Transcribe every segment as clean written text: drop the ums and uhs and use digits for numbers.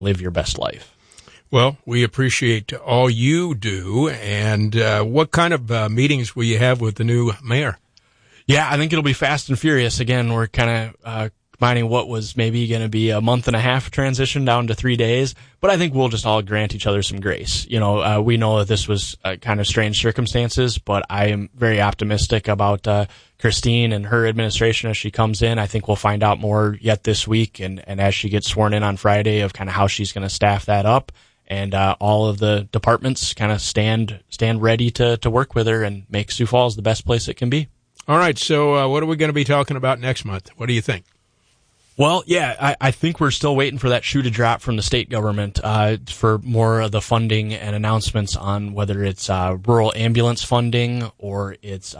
live your best life. Well, we appreciate all you do. And what kind of meetings will you have with the new mayor? Yeah, I think it'll be fast and furious. Again, we're kind of combining what was maybe going to be a month and a half transition down to 3 days. But I think we'll just all grant each other some grace. We know that this was kind of strange circumstances, but I am very optimistic about Christine and her administration as she comes in. I think we'll find out more yet this week and as she gets sworn in on Friday of kind of how she's going to staff that up. And all of the departments kind of stand ready to work with her and make Sioux Falls the best place it can be. All right, so what are we going to be talking about next month? What do you think? Well, yeah, I think we're still waiting for that shoe to drop from the state government for more of the funding and announcements on whether it's rural ambulance funding or it's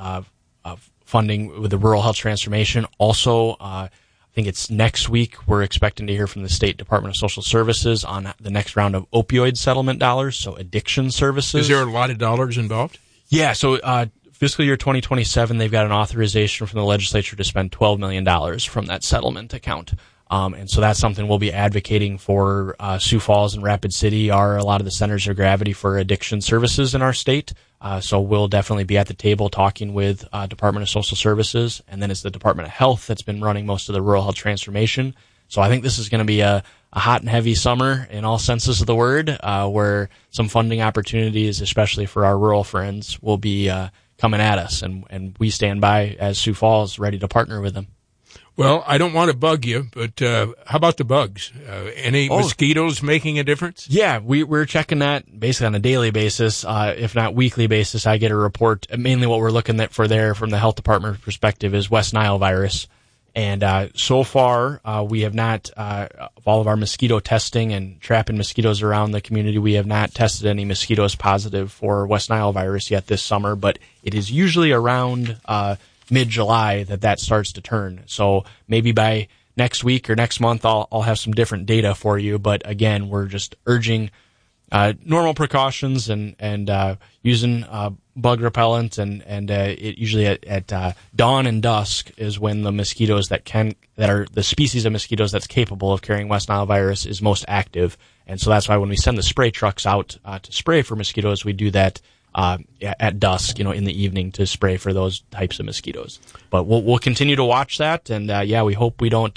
funding with the rural health transformation. Also, I think it's next week we're expecting to hear from the State Department of Social Services on the next round of opioid settlement dollars, so addiction services. Is there a lot of dollars involved? Yeah, so fiscal year 2027, they've got an authorization from the legislature to spend $12 million from that settlement account. And so that's something we'll be advocating for. Sioux Falls and Rapid City are a lot of the centers of gravity for addiction services in our state. So we'll definitely be at the table talking with Department of Social Services. And then it's the Department of Health that's been running most of the rural health transformation. So I think this is going to be a hot and heavy summer in all senses of the word, where some funding opportunities, especially for our rural friends, will be coming at us, and we stand by as Sioux Falls ready to partner with them. Well, I don't want to bug you, but how about the bugs? Any mosquitoes making a difference? Yeah, we're checking that basically on a daily basis, if not weekly basis. I get a report. Mainly what we're looking at for there from the health department perspective is West Nile virus. And so far, we have not, of all of our mosquito testing and trapping mosquitoes around the community, we have not tested any mosquitoes positive for West Nile virus yet this summer. But it is usually around mid-July that starts to turn. So maybe by next week or next month, I'll have some different data for you. But again, we're just urging normal precautions and using bug repellent and it usually at dawn and dusk is when the mosquitoes that are the species of mosquitoes that's capable of carrying West Nile virus is most active. And so that's why when we send the spray trucks out to spray for mosquitoes, we do that at dusk, in the evening to spray for those types of mosquitoes. But we'll continue to watch that, and we hope we don't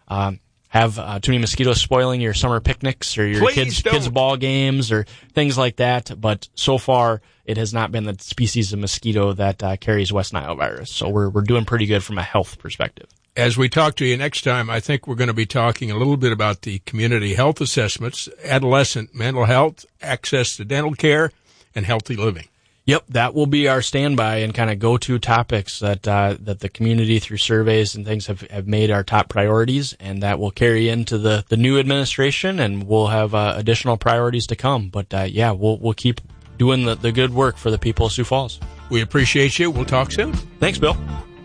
have too many mosquitoes spoiling your summer picnics or your kids' ball games or things like that. But so far, it has not been the species of mosquito that carries West Nile virus. So we're doing pretty good from a health perspective. As we talk to you next time, I think we're going to be talking a little bit about the community health assessments, adolescent mental health, access to dental care, and healthy living. Yep, that will be our standby and kind of go-to topics that the community through surveys and things have made our top priorities, and that will carry into the new administration, and we'll have additional priorities to come. But we'll keep doing the good work for the people of Sioux Falls. We appreciate you. We'll talk soon. Thanks, Bill.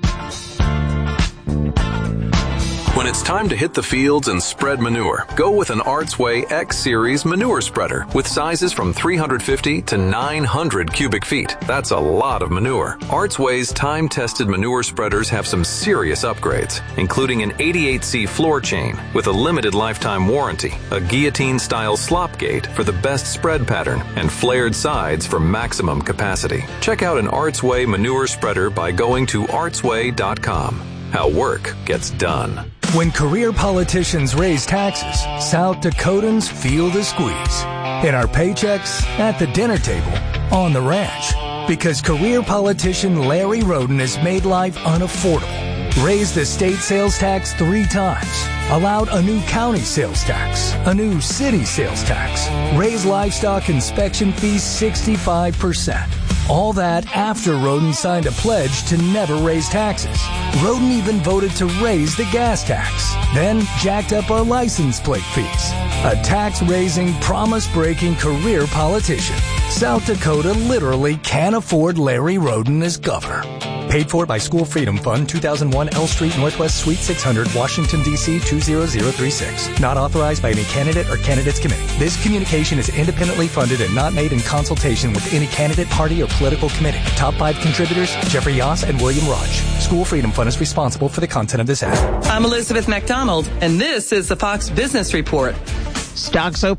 When it's time to hit the fields and spread manure, go with an Artsway X-Series manure spreader with sizes from 350 to 900 cubic feet. That's a lot of manure. Artsway's time-tested manure spreaders have some serious upgrades, including an 88C floor chain with a limited lifetime warranty, a guillotine-style slop gate for the best spread pattern, and flared sides for maximum capacity. Check out an Artsway manure spreader by going to artsway.com. How work gets done. When career politicians raise taxes, South Dakotans feel the squeeze. In our paychecks, at the dinner table, on the ranch. Because career politician Larry Roden has made life unaffordable. Raised the state sales tax 3 times. Allowed a new county sales tax. A new city sales tax. Raised livestock inspection fees 65%. All that after Roden signed a pledge to never raise taxes. Roden even voted to raise the gas tax. Then jacked up our license plate fees. A tax-raising, promise-breaking career politician. South Dakota literally can't afford Larry Roden as governor. Paid for by School Freedom Fund, 2001 L Street Northwest Suite 600, Washington, D.C. 20036. Not authorized by any candidate or candidates committee. This communication is independently funded and not made in consultation with any candidate, party, or political committee. Top 5 contributors, Jeffrey Yoss and William Raj. School Freedom Fund is responsible for the content of this ad. I'm Elizabeth McDonald, and this is the Fox Business Report. Stocks open